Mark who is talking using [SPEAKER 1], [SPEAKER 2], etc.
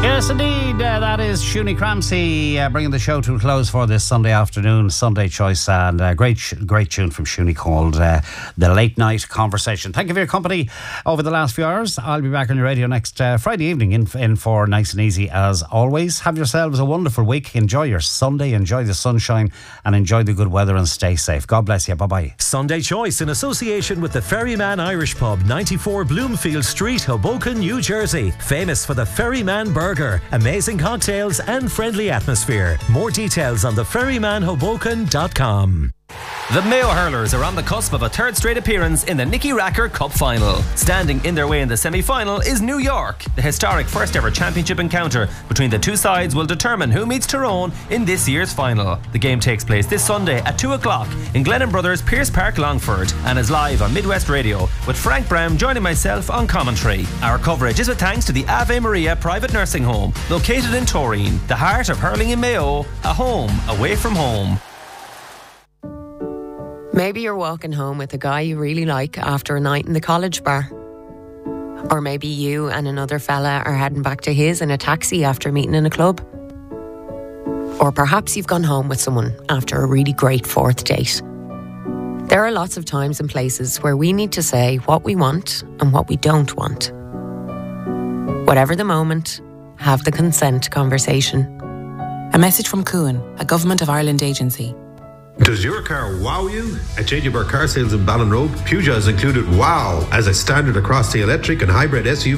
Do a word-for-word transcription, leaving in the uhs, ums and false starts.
[SPEAKER 1] Yes, indeed. Uh, that is Shuni Cramsey uh, bringing the show to a close for this Sunday afternoon, Sunday choice, and a great, great tune from Shuni called uh, The Late Night Conversation. Thank you for your company over the last few hours. I'll be back on your radio next uh, Friday evening in, in for Nice and Easy as always. Have yourselves a wonderful week. Enjoy your Sunday, enjoy the sunshine, and enjoy the good weather, and stay safe. God bless you. Bye-bye.
[SPEAKER 2] Sunday Choice in association with the Ferryman Irish Pub, ninety-four Bloomfield Street, Hoboken, New Jersey. Famous for the Ferryman Burger, amazing cocktails and friendly atmosphere. More details on the ferryman hoboken dot com.
[SPEAKER 3] The Mayo Hurlers are on the cusp of a third straight appearance in the Nicky Racker Cup Final. Standing in their way in the semi-final is New York. The historic first ever championship encounter between the two sides will determine who meets Tyrone in this year's final. The game takes place this Sunday at two o'clock in Glennon Brothers Pierce Park, Longford, and is live on Midwest Radio with Frank Brown joining myself on commentary. Our coverage is with thanks to the Ave Maria Private Nursing Home, located in Torreen, the heart of hurling in Mayo, a home away from home.
[SPEAKER 4] Maybe you're walking home with a guy you really like after a night in the college bar. Or maybe you and another fella are heading back to his in a taxi after meeting in a club. Or perhaps you've gone home with someone after a really great fourth date. There are lots of times and places where we need to say what we want and what we don't want. Whatever the moment, have the consent conversation.
[SPEAKER 5] A message from Cuan, a Government of Ireland agency.
[SPEAKER 6] Does your car wow you? At J J Burke Car Sales in Ballinrobe, Peugeot has included wow as a standard across the electric and hybrid S U V